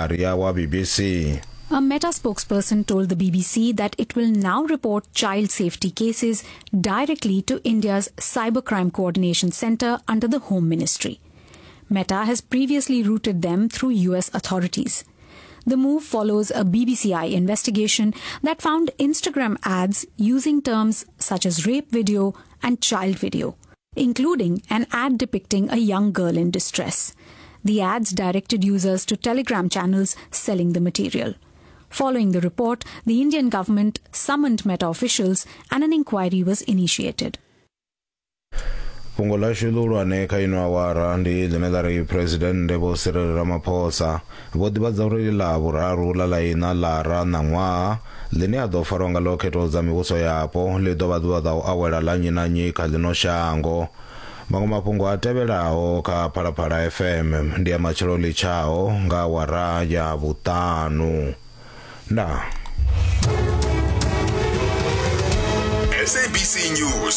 Maria wa BBC. A Meta spokesperson told the BBC that it will now report child safety cases directly to India's Cybercrime Coordination Centre under the Home Ministry. Meta has previously routed them through US authorities. The move follows a BBCI investigation that found Instagram ads using terms such as rape video and child video, including an ad depicting a young girl in distress. The ads directed users to Telegram channels selling the material. Following the report, the Indian government summoned Meta officials and an inquiry was initiated. Pungola shulurwane kainwa wara ndi lemedari President Debo Cyril Ramaphosa vodibazawri la buraru la laina lara nangwa lene ado faronga loketo za miuso yapo le doba da awela la nyina nyika lino shango mangoma pungo atebelao ka Phalaphala FM ndi amachiro lichao nga wara ya butanu na SABC News.